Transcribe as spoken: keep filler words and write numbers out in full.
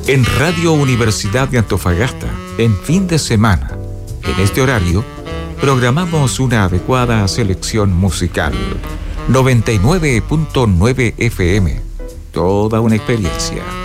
En Radio Universidad de Antofagasta, en fin de semana, en este horario, programamos una adecuada selección musical. noventa y nueve punto nueve F M. Toda una experiencia.